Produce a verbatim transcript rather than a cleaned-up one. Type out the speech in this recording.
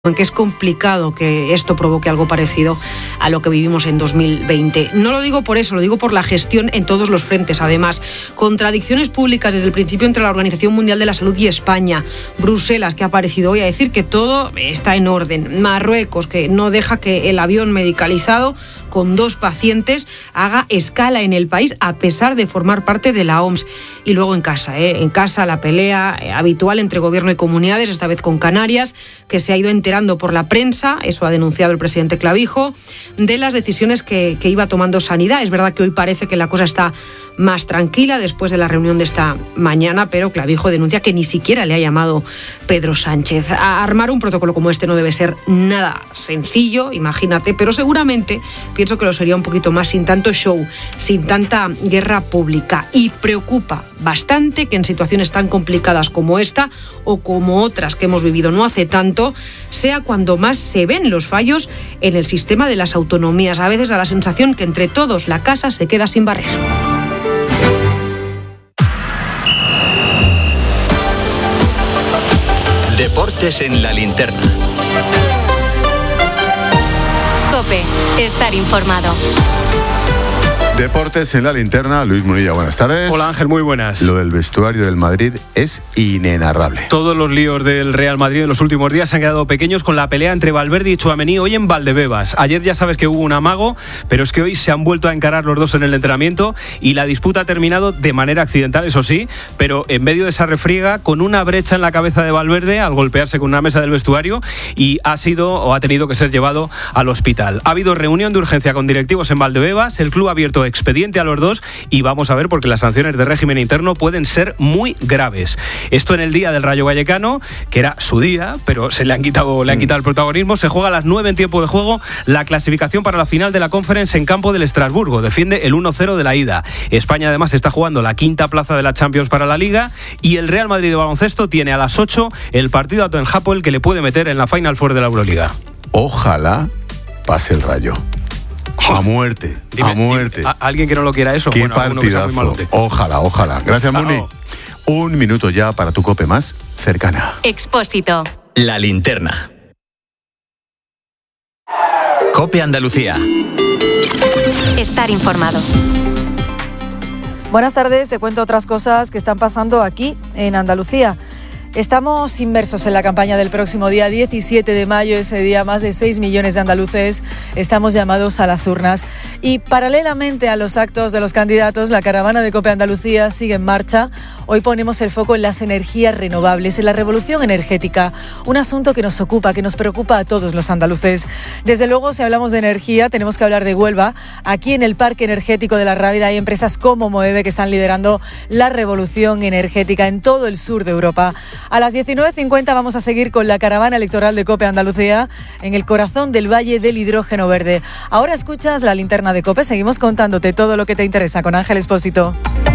en que es complicado que esto provoque algo parecido a lo que vivimos en dos mil veinte. No lo digo por eso, lo digo por la gestión en todos los frentes. Además, contradicciones públicas desde el principio entre la Organización Mundial de la Salud y España. Bruselas, que ha aparecido hoy a decir que todo está en orden. Marruecos, que no deja que el avión medicalizado con dos pacientes haga escala en el país, a pesar de formar parte de la O M S. Y luego en casa, ¿eh? en casa la pelea eh, habitual entre gobierno y comunidades, esta vez con Canarias, que se ha ido enterando por la prensa, eso ha denunciado el presidente Clavijo, de las decisiones que, que iba tomando Sanidad. Es verdad que hoy parece que la cosa está más tranquila después de la reunión de esta mañana, pero Clavijo denuncia que ni siquiera le ha llamado Pedro Sánchez. A armar un protocolo como este no debe ser nada sencillo, imagínate, pero seguramente pienso que lo sería un poquito más sin tanto show, sin tanta guerra pública. Y preocupa bastante que en situaciones tan complicadas como esta o como otras que hemos vivido no hace tanto, sea cuando más se ven los fallos en el sistema de las autonomías. A veces da la sensación que entre todos la casa se queda sin barrer. Deportes en la linterna. COPE, estar informado. Deportes en la linterna, Luis Munilla, buenas tardes. Hola Ángel, muy buenas. Lo del vestuario del Madrid es inenarrable. Todos los líos del Real Madrid en los últimos días se han quedado pequeños con la pelea entre Valverde y Tchouaméni hoy en Valdebebas. Ayer ya sabes que hubo un amago, pero es que hoy se han vuelto a encarar los dos en el entrenamiento y la disputa ha terminado de manera accidental, eso sí, pero en medio de esa refriega, con una brecha en la cabeza de Valverde al golpearse con una mesa del vestuario, y ha sido o ha tenido que ser llevado al hospital. Ha habido reunión de urgencia con directivos en Valdebebas, el club ha abierto expediente a los dos y vamos a ver porque las sanciones de régimen interno pueden ser muy graves. Esto en el día del Rayo Vallecano, que era su día, pero se le han quitado, le han quitado el protagonismo. Se juega a las nueve en tiempo de juego la clasificación para la final de la Conference en campo del Estrasburgo. Defiende el uno cero de la ida. España además está jugando la quinta plaza de la Champions para la Liga y el Real Madrid de baloncesto tiene a las ocho el partido a Tottenham que le puede meter en la Final Four de la Euroliga. Ojalá pase el Rayo. A muerte, dime, a muerte. Dime, ¿a alguien que no lo quiera eso? Qué bueno, partidazo. Ojalá, ojalá. Gracias, Muni. Un minuto ya para tu COPE más cercana. Expósito. La linterna. COPE Andalucía. Estar informado. Buenas tardes, te cuento otras cosas que están pasando aquí en Andalucía. Estamos inmersos en la campaña del próximo día diecisiete de mayo, ese día más de seis millones de andaluces estamos llamados a las urnas y paralelamente a los actos de los candidatos, la caravana de COPE Andalucía sigue en marcha. Hoy ponemos el foco en las energías renovables, en la revolución energética, un asunto que nos ocupa, que nos preocupa a todos los andaluces. Desde luego, si hablamos de energía, tenemos que hablar de Huelva. Aquí en el Parque Energético de la Rábida hay empresas como Moeve que están liderando la revolución energética en todo el sur de Europa. A las diecinueve cincuenta vamos a seguir con la caravana electoral de COPE Andalucía en el corazón del Valle del Hidrógeno Verde. Ahora escuchas la linterna de COPE, seguimos contándote todo lo que te interesa con Ángel Expósito.